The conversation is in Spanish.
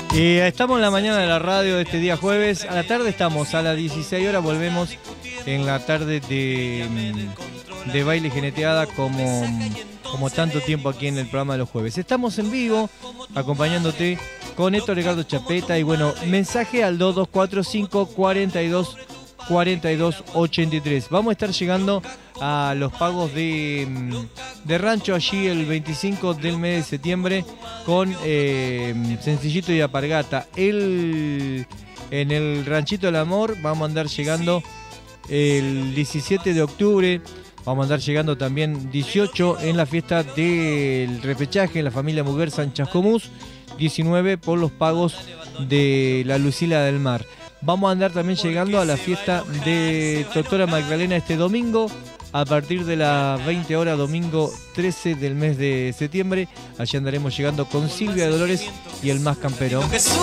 Estamos en la mañana de la radio de este día jueves. A la tarde estamos, a las 16 horas volvemos en la tarde de baile y geneteada como tanto tiempo aquí en el programa de los jueves. Estamos en vivo acompañándote con Héctor Ricardo Chapeta y bueno, mensaje al 2245 42 42 83. Vamos a estar llegando a los pagos de rancho allí el 25 del mes de septiembre con Sencillito y Alpargata. En el Ranchito del Amor vamos a andar llegando el 17 de octubre. Vamos a andar llegando también 18 en la fiesta del repechaje en la familia Muguer San Chascomús. 19 por los pagos de la Lucila del Mar. Vamos a andar también llegando a la fiesta de Doctora Magdalena este domingo a partir de las 20 horas, domingo 13 del mes de septiembre. Allí andaremos llegando con Silvia Dolores y el Más Campero.